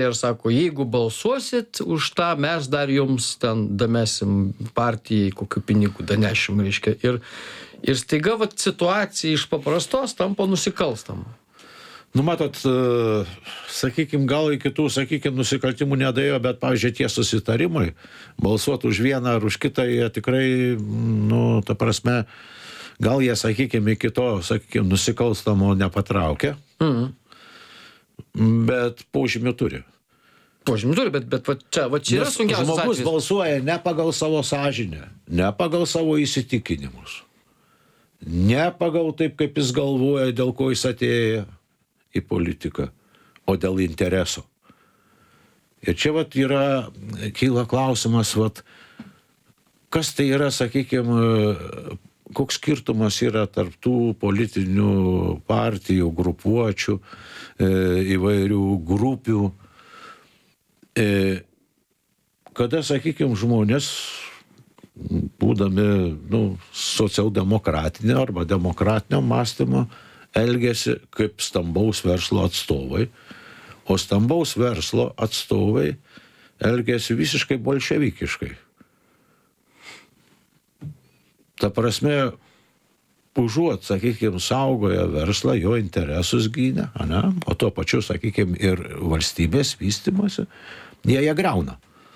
ir sako, jeigu balsuosit už tą, mes dar jums ten damesim partijai kokių pinigų, danešim, reiškia. Ir staiga vat, situacija iš paprastos tampa nusikalstama. Nu, matot, sakykim, gal iki tų, sakykim, nusikaltimų nedėjo, bet, pavyzdžiui, tie susitarimai, balsuoti už vieną ar už kitą, jie tikrai, nu, ta prasme, gal jie, sakykim, iki to, sakykim, nusikalstamo nepatraukia, bet požymių turi. Požymių turi, bet va čia yra sunkiausias žmogus atvejis. balsuoja ne pagal savo sąžinę, ne pagal savo įsitikinimus, ne pagal taip, kaip jis galvoja, dėl ko jis atėjo į politiką, o dėl intereso. Ir čia vat kyla klausimas, vat, kas tai yra, sakykime, koks skirtumas yra tarp tų politinių partijų, grupuočių, įvairių grupių, kada, sakykime, žmonės, būdami socialdemokratinio arba demokratinio mąstymo, elgiasi kaip stambaus verslo atstovai, o stambaus verslo atstovai elgiasi visiškai bolševikiškai. Ta prasme, užuot, sakykime, saugoja verslą, jo interesus gynė, o tuo pačiu, sakykime, ir valstybės vystymosi, jie griauna.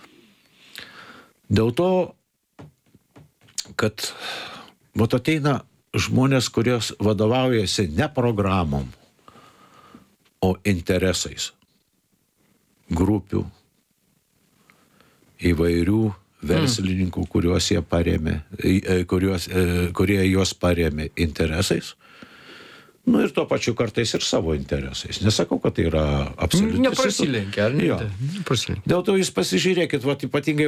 Dėl to, kad ateina žmonės, kurios vadovaujasi ne programom, o interesais grupių, įvairių verslininkų, kuriuos jie parėmė, kurie juos parėmė interesais, nu ir tuo pačiu kartais ir savo interesais. Nesakau, kad tai yra absoliutis. Neprasilenkia, ar ne? Jo. Dėl to jūs pasižiūrėkit, ypatingai,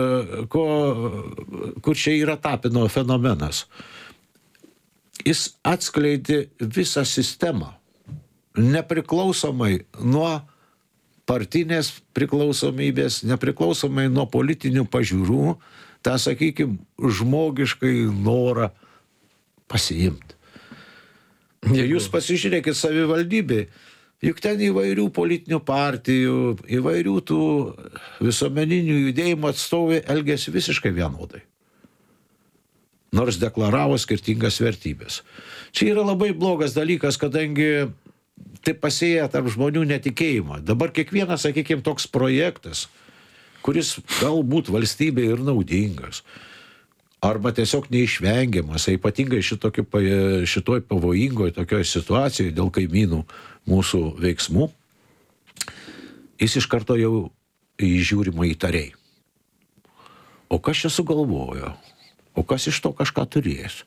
kur čia yra Tapino fenomenas. Jis atskleidė visą sistemą, nepriklausomai nuo partinės priklausomybės, nepriklausomai nuo politinių pažiūrų, tą, sakykime, žmogiškai norą pasiimti. Ir jūs pasižiūrėkit savivaldybė, juk ten įvairių politinių partijų, įvairių tų visuomeninių judėjimų atstovai elgiasi visiškai vienodai. Nors deklaravo skirtingas vertybės. Čia yra labai blogas dalykas, kadangi tai pasėja tarp žmonių netikėjimą. Dabar kiekvienas, sakykime, toks projektas, kuris galbūt valstybė ir naudingas, arba tiesiog neišvengiamas, ypatingai šitoj pavojingoj tokioj situacijoj dėl kaimynų mūsų veiksmų, jis iš karto jau įžiūrima įtariai. O kas čia sugalvojo? O kas iš to kažką turės?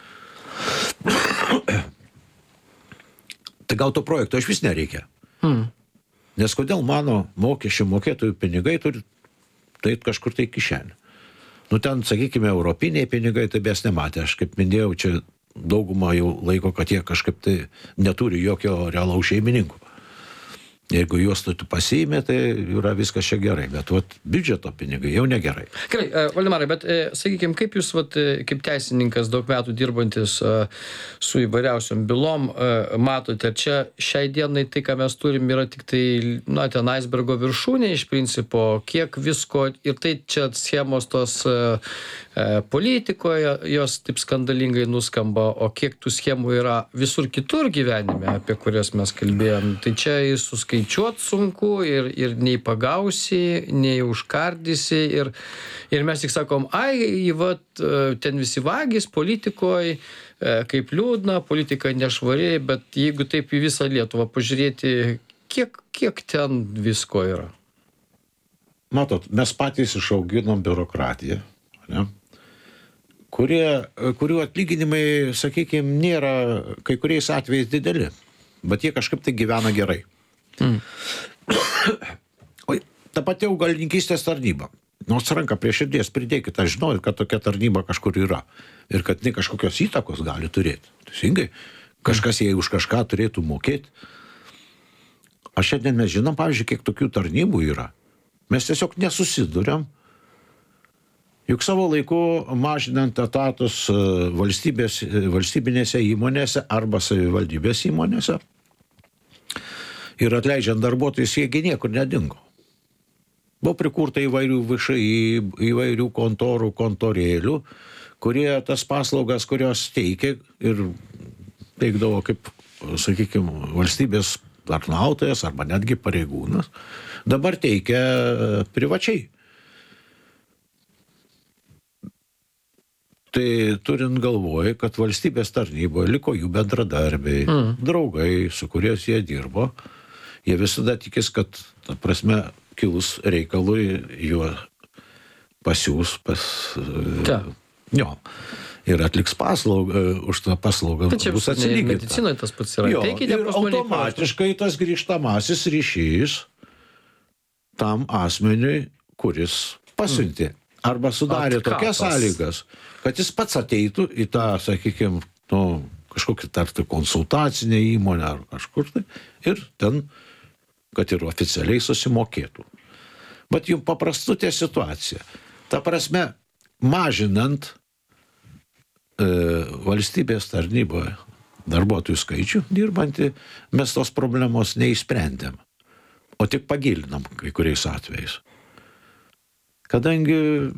Tai gal to projekto iš vis nereikia. Nes kodėl mano mokesčių mokėtojų pinigai turi tai kažkur tai kišenė? Nu ten, sakykime, europiniai pinigai, tai mes nematė. Aš kaip minėjau, čia daugumą jau laiko, kad jie kažkaip tai neturi jokio realaus šeimininkų. Jeigu juos tu pasiėmė, tai yra viskas čia gerai. Bet biudžeto pinigai jau negerai. Gerai, Valdemarai, bet sakykime, kaip jūs, kaip teisininkas daug metų dirbantis su įvairiausiom bylom, matote, čia šiai dienai tai, ką mes turim, yra tik tai, ten icebergo viršūnė iš principo, kiek visko, ir tai čia schemos tos politikoje, jos taip skandalingai nuskamba, o kiek tų schemų yra visur kitur gyvenime, apie kurias mes kalbėjom, tai čia suskaičiuot sunku ir nei pagausi, nei užkardysi ir mes tik sakom, ten visi vagys politikoje, kaip liūdna, politika nešvari, bet jeigu taip į visą Lietuvą pažiūrėti, kiek ten visko yra? Matot, mes patys išauginom biurokratiją, ne? Kurių atlyginimai, sakykime, nėra kai kuriais atvejais dideli, bet jie kažkaip tai gyvena gerai. O ta pati augalininkystės tarnyba. Nors ranką prie širdies pridėkit, aš žinau, kad tokia tarnyba kažkur yra ir kad ne kažkokios įtakos gali turėti. Teisingai, kažkas jai už kažką turėtų mokėti. Aš šiandien mes žinom, pavyzdžiui, kiek tokių tarnybų yra. Mes tiesiog nesusiduriam. Juk savo laiku mažinant etatus valstybinėse įmonėse arba savivaldybės įmonėse Ir atleidžiant darbuotojus, jie niekur nedingo. Buvo prikurta įvairių VŠI, įvairių kontorų, kontorėlių, kurie tas paslaugas, kurios teikia ir teikdavo kaip, sakykime, valstybės tarnautojas arba netgi pareigūnas, dabar teikia privačiai. Tai turint galvoj, kad valstybės tarnyboje liko jų bendradarbiai, draugai, su kuriais jie dirbo, jie visada tikės, kad, ta prasme, kilus reikalui, juo pasiūs jo. Ir atliks paslaugą, už tą paslaugą bus atsilyginta. Medicinoje tas pats yra. Jo, ir automatiškai tas grįžtamasis ryšys tam asmeniui, kuris pasiuntė. Arba sudarė tokias sąlygas, kad jis pats ateitų į tą, sakykime, kažkokį tarti konsultacinę įmonę ar kažkur tai, ir ten, kad ir oficialiai susimokėtų. Bet jums paprastutė situacija. Ta prasme, mažinant valstybės tarnyboje darbuotojų skaičių dirbantį, mes tos problemos neišsprendėm, o tik pagilinam kai kuriais atvejais. Kadangi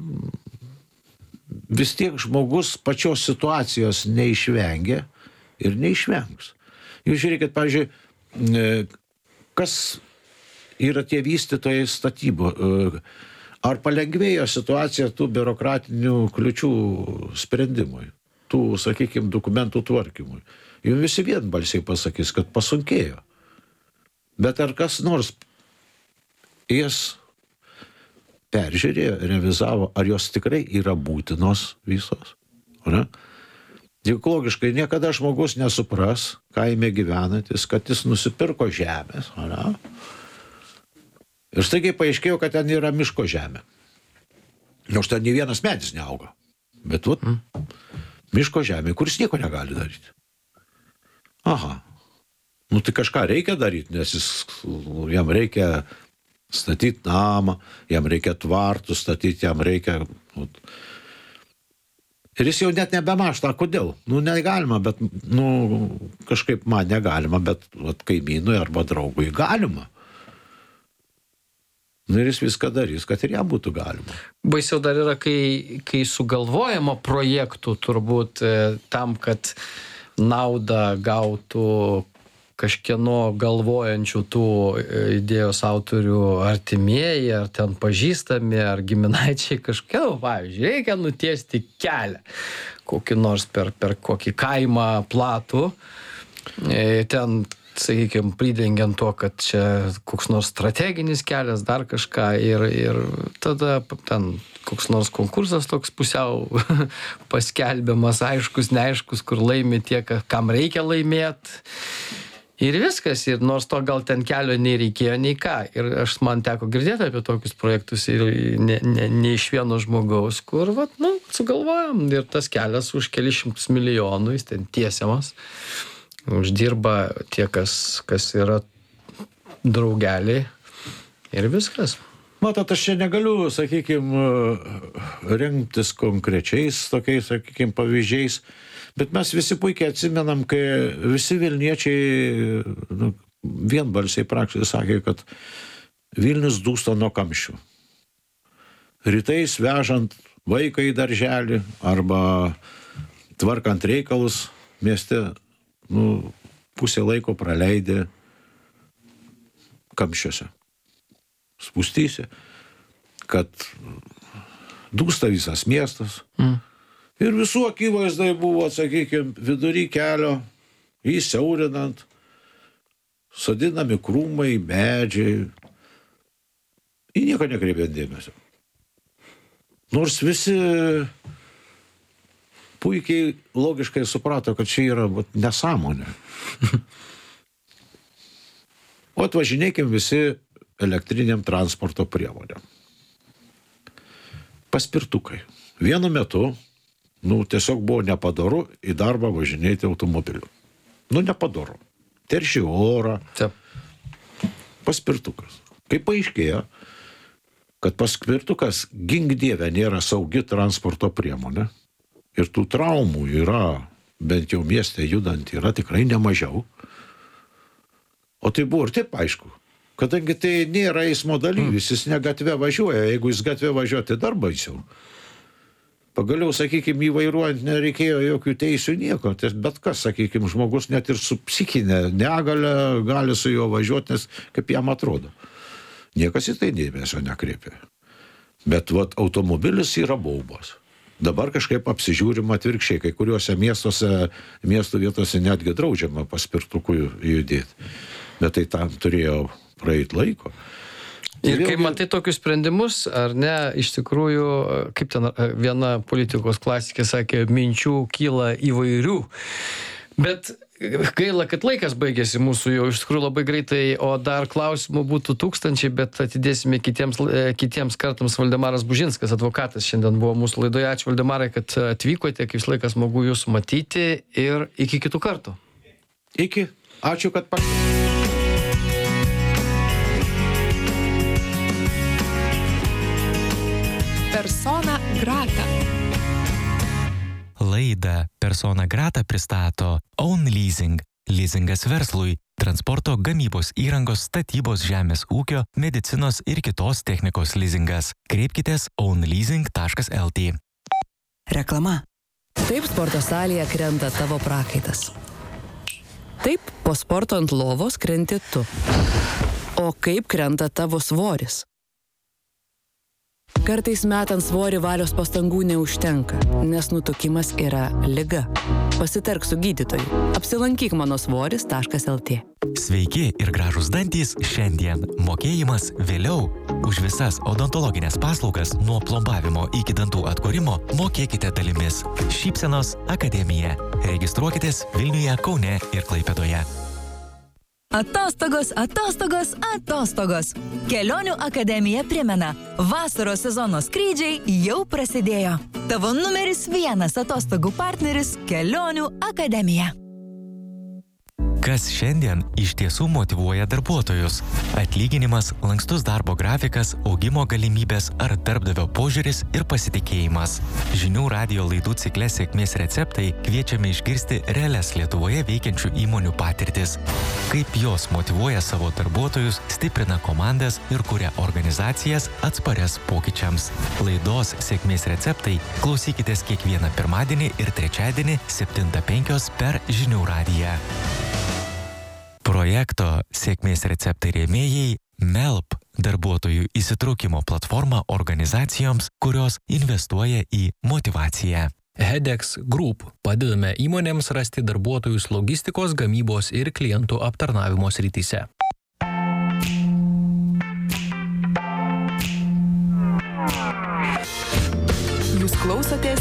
vis tiek žmogus pačios situacijos neišvengia ir neišvengs. Jūs žiūrėkit, pavyzdžiui, kas yra tie vystytojai statybų. Ar palengvėjo situacija tų biurokratinių kliučių sprendimui, tų, sakykime, dokumentų tvarkymui? Jums visi vienbalsiai pasakys, kad pasunkėjo. Bet ar kas nors jas peržiūrėjo, revizavo, ar jos tikrai yra būtinos visos? Ne? Juk logiškai niekada žmogus nesupras, kaime gyvenantis, kad jis nusipirko žemės. Ne? Ir staigiai paaiškėjo, kad ten yra miško žemė. Nors ten nei vienas medis neauga. Bet miško žemė, kuris nieko negali daryti. Aha. Tai kažką reikia daryti, nes jam reikia statyti namą, jam reikia tvartų statyti, jam reikia... Ir jis jau net nebemašta, kodėl? Negalima, bet, kažkaip man negalima, bet kaimynui arba draugui galima. Ir jis viską darys, kad ir jam būtų galima. Baisiau dar yra, kai sugalvojama projektų turbūt tam, kad naudą gautų kažkieno galvojančių tų idėjos autorių artimieji, ar ten pažįstami, ar giminaičiai kažkokie, pavyzdžiui, reikia nutiesti kelią, kokį nors per kokį kaimą platų, ten, sakykime, pridengiant tuo, kad čia koks nors strateginis kelias, dar kažką, ir tada ten koks nors konkursas toks pusiau paskelbiamas, aiškus, neaiškus, kur laimi tie, kam reikia laimėti. Ir viskas, ir nors to gal ten kelio nei reikėjo, nei ką. Ir man teko girdėti apie tokius projektus ir ne iš vieno žmogaus, kur, sugalvojom, ir tas kelias už kelišimtus milijonų, jis ten tiesiamas, uždirba tie, kas yra draugeliai, ir viskas. Matot, aš čia negaliu, sakykime, rengtis konkrečiais tokiais, sakykime, pavyzdžiais, bet mes visi puikiai atsimenam, kai visi Vilniečiai vienbalsiai praktiškai sakė, kad Vilnius dūsta nuo kamščių. Rytais vežant vaiką į darželį arba tvarkant reikalus mieste, pusę laiko praleidė kamščiuose. Spūstysi, kad dūsta visas miestas. Ir visų akivaizdai buvo, sakykime, vidury kelio, įsiaurinant, sodinami krūmai, medžiai. Į nieko nekreipiant dėmesio. Nors visi puikiai logiškai suprato, kad čia yra nesąmonė. O atvažinėkim visi elektriniam transporto priemonėm. Paspirtukai. Vienu metu tiesiog buvo nepadoru į darbą važinėti automobiliu. Nepadoru. Terši orą. Paspirtukas. Kaip paaiškėjo, kad paspirtukas, gink dieve, nėra saugi transporto priemonė ir tų traumų yra, bent jau mieste judant, yra tikrai nemažiau. O tai buvo ir taip aišku. Kadangi tai nėra eismo dalyvis, jis ne gatve važiuoja. Jeigu jis gatve važiuoja, tai dar baisiau. Pagaliau, sakykime, įvairuojant nereikėjo jokių teisių nieko. Tai bet kas, sakykime, žmogus net ir su psichinė negale gali su juo važiuoti, nes kaip jam atrodo. Niekas į tai dėmesio nekreipia. Bet automobilis yra baubos. Dabar kažkaip apsižiūrima atvirkščiai, kai kuriuose miesto vietose netgi draudžiama paspirtukų judėti. Bet tai tam turėjo praeit laiko. Ir kai matai tokius sprendimus, ar ne, iš tikrųjų, kaip ten viena politikos klasikė sakė, minčių kyla įvairių. Bet gaila, kad laikas baigėsi mūsų jau iš tikrųjų labai greitai, o dar klausimų būtų tūkstančiai, bet atidėsime kitiems kartams. Valdemaras Bužinskas, advokatas, šiandien buvo mūsų laidoje. Ačiū, Valdemarai, kad atvykote, kaip visą laiką smagu jūs matyti ir iki kitų kartų. Iki. Ačiū, kad Persona grata. Laidą Persona grata pristato Own Leasing. Leasingas verslui, transporto, gamybos įrangos, statybos, žemės ūkio, medicinos ir kitos technikos leasingas. Kreipkitės ownleasing.lt. Reklama. Taip sporto salėje krenta tavo prakaitas. Taip po sporto ant lovos krenti tu. O kaip krenta tavo svoris? Kartais metant svorį valios pastangų neužtenka, nes nutukimas yra liga. Pasitark su gydytoju. Apsilankyk manosvoris.lt. Sveiki ir gražūs dantys šiandien. Mokėjimas vėliau. Už visas odontologinės paslaugas nuo plombavimo iki dantų atkūrimo mokėkite dalimis. Šypsenos akademija. Registruokitės Vilniuje, Kaune ir Klaipėdoje. Atostogos, atostogos, atostogos. Kelionių akademija primena, vasaros sezono skrydžiai jau prasidėjo. Tavo numeris 1 atostogų partneris – Kelionių akademija. Kas šiandien iš tiesų motyvuoja darbuotojus? Atlyginimas, lankstus darbo grafikas, augimo galimybės ar darbdavio požiūris ir pasitikėjimas. Žinių radijo laidų cikle Sėkmės receptai kviečiame išgirsti realias Lietuvoje veikiančių įmonių patirtis. Kaip jos motyvuoja savo darbuotojus, stiprina komandas ir kuria organizacijas atsparias pokyčiams. Laidos Sėkmės receptai klausykitės kiekvieną pirmadienį ir trečiadienį 7:05 per Žinių radiją. Projekto Sėkmės receptai rėmėjai MELP – darbuotojų įsitraukimo platforma organizacijoms, kurios investuoja į motyvaciją. Hedex Group – padedame įmonėms rasti darbuotojus logistikos, gamybos ir klientų aptarnavimo srityse. Jūs klausotės